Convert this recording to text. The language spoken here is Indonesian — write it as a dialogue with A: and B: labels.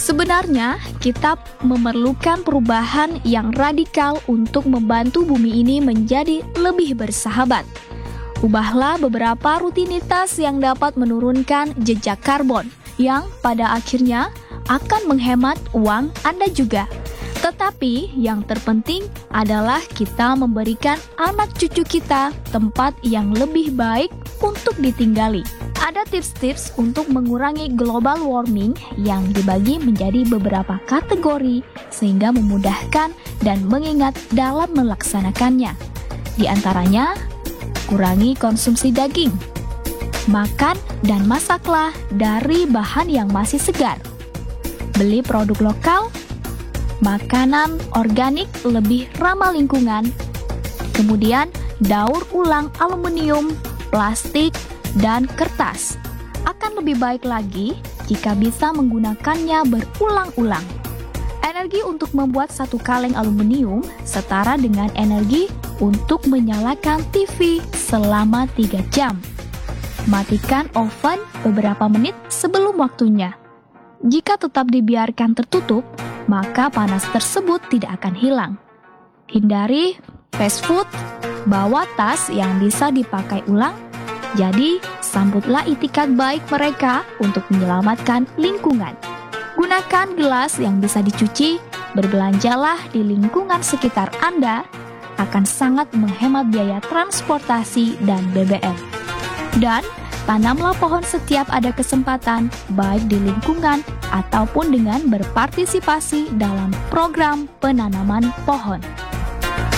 A: Sebenarnya, kita memerlukan perubahan yang radikal untuk membantu bumi ini menjadi lebih bersahabat. Ubahlah beberapa rutinitas yang dapat menurunkan jejak karbon, yang pada akhirnya akan menghemat uang Anda juga. Tetapi yang terpenting adalah kita memberikan anak cucu kita tempat yang lebih baik untuk ditinggali. Ada tips-tips untuk mengurangi global warming yang dibagi menjadi beberapa kategori sehingga memudahkan dan mengingat dalam melaksanakannya. Di antaranya, kurangi konsumsi daging. Makan dan masaklah dari bahan yang masih segar. Beli produk lokal. Makanan organik lebih ramah lingkungan. Kemudian, daur ulang aluminium, plastik, dan kertas. Akan lebih baik lagi jika bisa menggunakannya berulang-ulang. Energi untuk membuat satu kaleng aluminium setara dengan energi untuk menyalakan TV selama 3 jam. Matikan oven beberapa menit sebelum waktunya. Jika tetap dibiarkan tertutup, maka panas tersebut tidak akan hilang. Hindari fast food, bawa tas yang bisa dipakai ulang. Jadi, sambutlah itikat baik mereka untuk menyelamatkan lingkungan. Gunakan gelas yang bisa dicuci, berbelanjalah di lingkungan sekitar Anda, akan sangat menghemat biaya transportasi dan BBM. Dan, tanamlah pohon setiap ada kesempatan, baik di lingkungan ataupun dengan berpartisipasi dalam program penanaman pohon.